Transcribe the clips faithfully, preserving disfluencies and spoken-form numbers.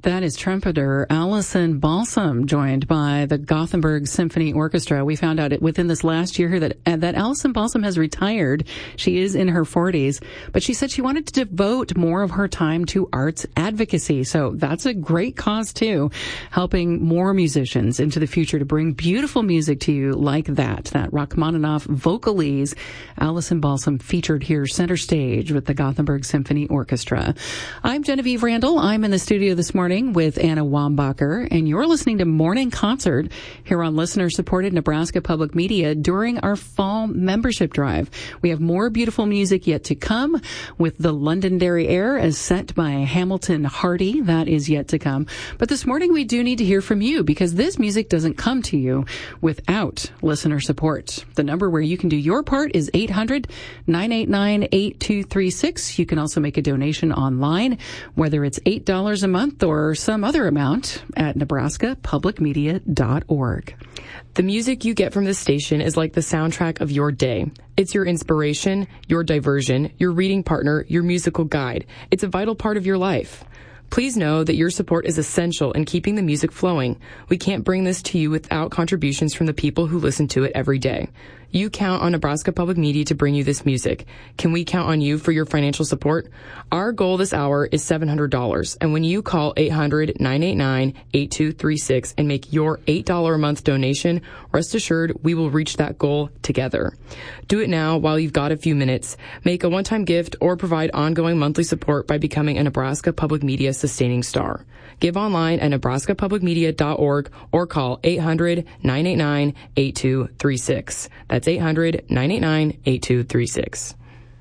That is trumpeter Allison Balsam, joined by the Gothenburg Symphony Orchestra. We found out within this last year that uh, that Allison Balsam has retired. She is in her forties, but she said she wanted to devote more of her time to arts advocacy. So that's a great cause too, helping more musicians into the future to bring beautiful music to you like that. That Rachmaninoff vocalese, Allison Balsam, featured here center stage with the Gothenburg Symphony Orchestra. I'm Genevieve Randall. I'm in the studio this morning with Anna Wambacher, and you're listening to Morning Concert here on listener-supported Nebraska Public Media during our fall membership drive. We have more beautiful music yet to come with the Londonderry Air as set by Hamilton Hardy. That is yet to come. But this morning we do need to hear from you because this music doesn't come to you without listener support. The number where you can do your part is eight hundred, nine eight nine, eight two three six. You can also make a donation online, whether it's eight dollars a month or or some other amount at nebraska public media dot org. The music you get from this station is like the soundtrack of your day. It's your inspiration, your diversion, your reading partner, your musical guide. It's a vital part of your life. Please know that your support is essential in keeping the music flowing. We can't bring this to you without contributions from the people who listen to it every day. You count on Nebraska Public Media to bring you this music. Can we count on you for your financial support? Our goal this hour is seven hundred dollars, and when you call eight hundred, nine eight nine, eight two three six and make your eight dollars a month donation, rest assured we will reach that goal together. Do it now while you've got a few minutes. Make a one-time gift or provide ongoing monthly support by becoming a Nebraska Public Media Sustaining Star. Give online at nebraska public media dot org or call eight hundred, nine eight nine, eight two three six. That's eight hundred, nine eight nine, eight two three six.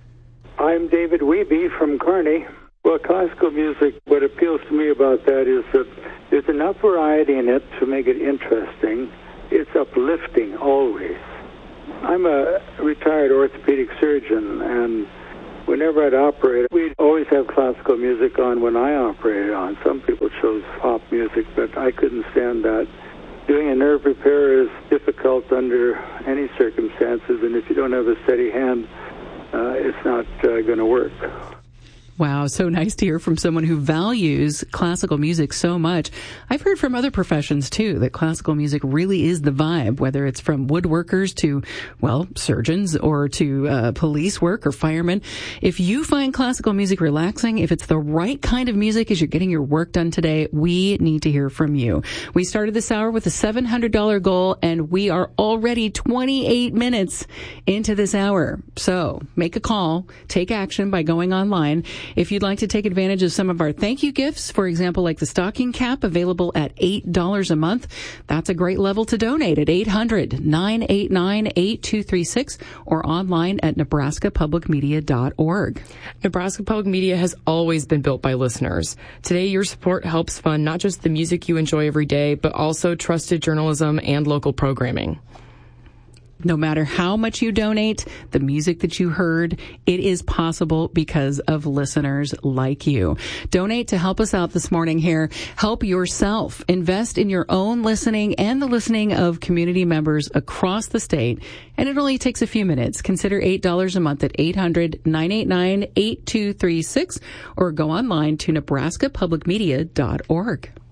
I'm David Wiebe from Kearney. Well, classical music, what appeals to me about that is that there's enough variety in it to make it interesting. It's uplifting always. I'm a retired orthopedic surgeon, and whenever I'd operate, we'd always have classical music on when I operated on. Some people chose pop music, but I couldn't stand that. Doing a nerve repair is difficult under any circumstances, and if you don't have a steady hand, uh, it's not uh, going to work. Wow, so nice to hear from someone who values classical music so much. I've heard from other professions, too, that classical music really is the vibe, whether it's from woodworkers to, well, surgeons or to uh, police work or firemen. If you find classical music relaxing, if it's the right kind of music as you're getting your work done today, we need to hear from you. We started this hour with a seven hundred dollars goal, and we are already twenty-eight minutes into this hour. So make a call, take action by going online. If you'd like to take advantage of some of our thank you gifts, for example, like the stocking cap available at eight dollars a month, that's a great level to donate at eight hundred, nine eight nine, eight two three six or online at nebraska public media dot org. Nebraska Public Media has always been built by listeners. Today, your support helps fund not just the music you enjoy every day, but also trusted journalism and local programming. No matter how much you donate, the music that you heard, it is possible because of listeners like you. Donate to help us out this morning here. Help yourself. Invest in your own listening and the listening of community members across the state. And it only takes a few minutes. Consider eight dollars a month at eight hundred, nine eight nine, eight two three six or go online to nebraska public media dot org.